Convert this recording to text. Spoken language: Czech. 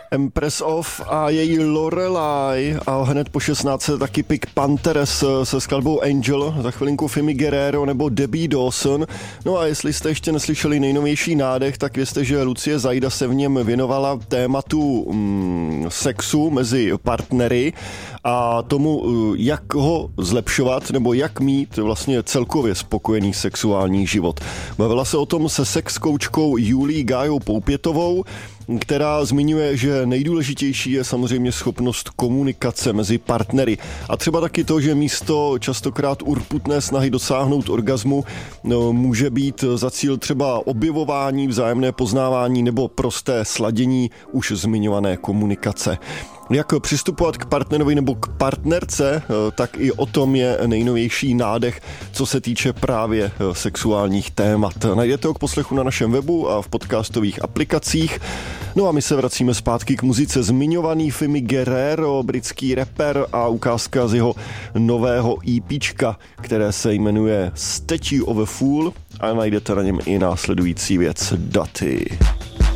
Empress of a její Lorelai a hned po 16 taky Pink Panthers se skladbou Angel, za chvilinku Fimi Guerrero nebo Debbie Dawson. No a jestli jste ještě neslyšeli nejnovější nádech, tak vězte, že Lucie Zajda se v něm věnovala tématu sexu mezi partnery a tomu, jak ho zlepšovat nebo jak mít vlastně celkově spokojený sexuální život. Bavila se o tom se sex koučkou Julií Gájou Poupětovou, která zmiňuje, že nejdůležitější je samozřejmě schopnost komunikace mezi partnery. A třeba taky to, že místo častokrát urputné snahy dosáhnout orgazmu může být za cíl třeba objevování, vzájemné poznávání nebo prosté sladění už zmiňované komunikace. Jak přistupovat k partnerovi nebo k partnerce, tak i o tom je nejnovější nádech, co se týče právě sexuálních témat. Najdete ho k poslechu na našem webu a v podcastových aplikacích. No a my se vracíme zpátky k muzice. Zmiňovaný Fimi Guerrero, britský rapper a ukázka z jeho nového EPčka, které se jmenuje Statue of a Fool a najdete na něm i následující věc Dirty.